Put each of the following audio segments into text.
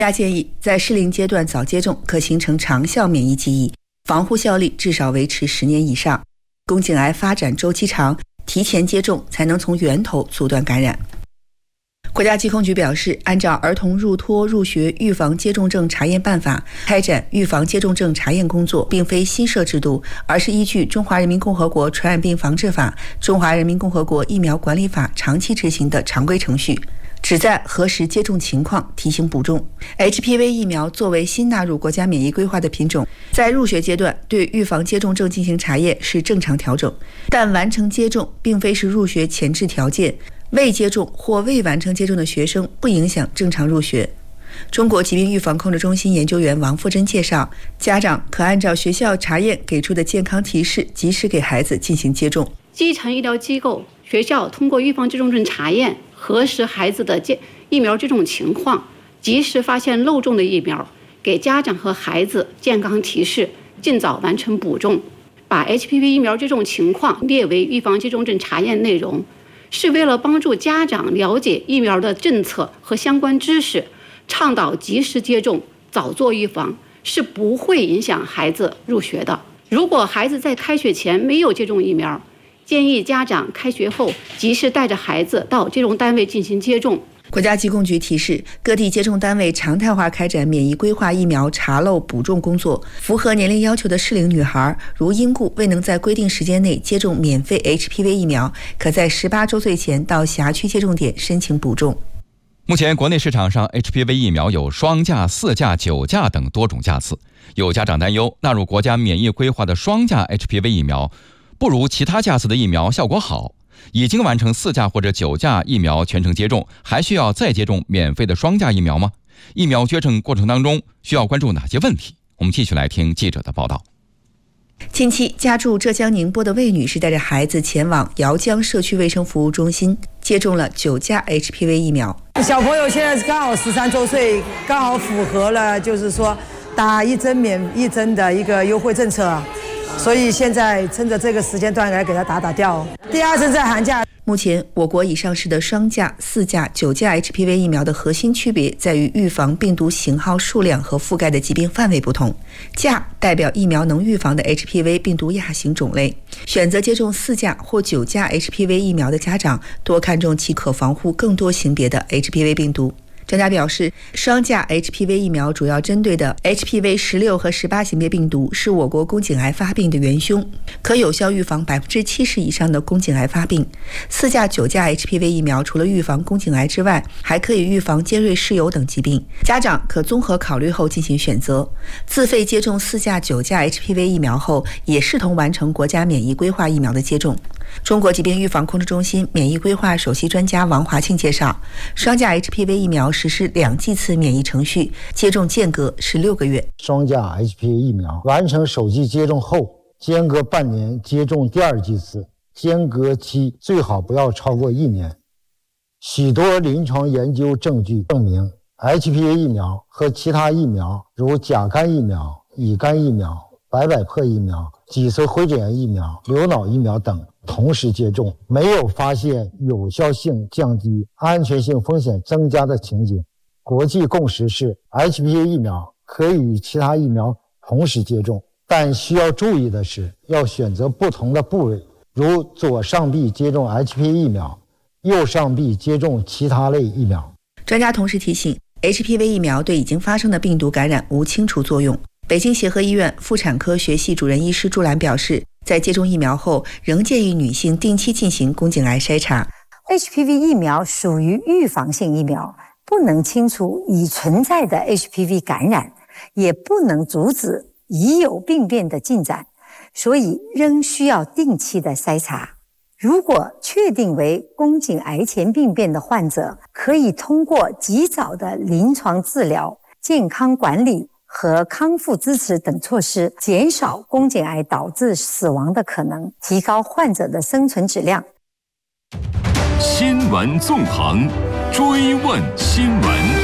家建议在适龄阶段早接种，可形成长效免疫记忆，防护效力至少维持10年以上。宫颈癌发展周期长，提前接种才能从源头阻断感染。国家疾控局表示，按照《儿童入托入学预防接种证查验办法》开展预防接种证查验工作，并非新设制度，而是依据《中华人民共和国传染病防治法》、《中华人民共和国疫苗管理法》长期执行的常规程序，旨在核实接种情况，提醒补种。HPV 疫苗作为新纳入国家免疫规划的品种，在入学阶段对预防接种证进行查验是正常调整，但完成接种并非是入学前置条件，未接种或未完成接种的学生不影响正常入学。中国疾病预防控制中心研究员王富珍介绍，家长可按照学校查验给出的健康提示，及时给孩子进行接种。 基层医疗机构、学校通过预防接种证查验，核实孩子的疫苗接种情况，及时发现漏种的疫苗，给家长和孩子健康提示，尽早完成补种。把 HPV 疫苗接种情况列为预防接种证查验内容，是为了帮助家长了解疫苗的政策和相关知识，倡导及时接种，早做预防，是不会影响孩子入学的。如果孩子在开学前没有接种疫苗，建议家长开学后及时带着孩子到接种单位进行接种。 国家疾控局提示，各地接种单位常态化开展免疫规划疫苗查漏补种工作，符合年龄要求的适龄女孩，如因故未能在规定时间内接种免费 HPV 疫苗，可在18周岁前到辖区接种点申请补种。 目前国内市场上 HPV 疫苗有双价、4价、9价等多种价次，有家长担忧纳入国家免疫规划的双价 HPV 疫苗不如其他价次的疫苗效果好，已经完成4价或者9价疫苗全程接种，还需要再接种免费的双价疫苗吗？疫苗接种过程当中需要关注哪些问题？我们继续来听记者的报道。 近期，家住浙江宁波的魏女士带着孩子前往姚江社区卫生服务中心，接种了9价 HPV 疫苗。 小朋友现在刚好13周岁，刚好符合了就是说打1针免1针的一个优惠政策，所以现在趁着这个时间段来给他打掉。第2针在寒假。 目前我国已上市的双价、4价、9价 HPV 疫苗的核心区别在于预防病毒型号数量和覆盖的疾病范围不同。价代表疫苗能预防的 HPV 病毒亚型种类，选择接种4价或9价 HPV 疫苗的家长多看重其可防护更多型别的 HPV 病毒。专家表示，双价 HPV 疫苗主要针对的 HPV 16和18型别病毒是我国宫颈癌发病的元凶，可有效预防70%以上的宫颈癌发病。4价、9价 HPV 疫苗除了预防宫颈癌之外，还可以预防尖锐湿疣等疾病。家长可综合考虑后进行选择。自费接种4价、9价 HPV 疫苗后，也视同完成国家免疫规划疫苗的接种。中国疾病预防控制中心免疫规划首席专家王华庆介绍，双价 HPV 疫苗实施2剂次免疫程序，接种间隔是6个月。 双价 HPV 疫苗完成首剂接种后，间隔半年接种第2剂次，间隔期最好不要超过1年。许多临床研究证据证明， HPV 疫苗和其他疫苗如甲肝疫苗、乙肝疫苗、白百破疫苗、脊髓灰质炎疫苗、流脑疫苗等同时接种，没有发现有效性降低、安全性风险增加的情景。国际共识是 HPV 疫苗可以与其他疫苗同时接种，但需要注意的是要选择不同的部位，如左上臂接种 HPV 疫苗，右上臂接种其他类疫苗。 专家同时提醒， HPV 疫苗对已经发生的病毒感染无清除作用。北京协和医院妇产科学系主任医师朱兰表示，在接种疫苗后，仍建议女性定期进行宫颈癌筛查。 HPV 疫苗属于预防性疫苗，不能清除已存在的 HPV 感染，也不能阻止已有病变的进展，所以仍需要定期的筛查。如果确定为宫颈癌前病变的患者，可以通过及早的临床治疗、健康管理和康复支持等措施，减少宫颈癌导致死亡的可能，提高患者的生存质量。 新闻纵横，追问新闻。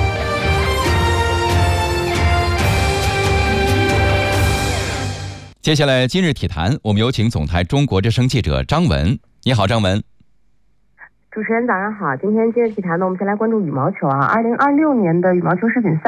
接下来今日体坛，我们有请总台中国之声记者张文。你好，张文。 主持人早上好，今天今日体坛呢，我们先来关注羽毛球啊。2026年的羽毛球世锦赛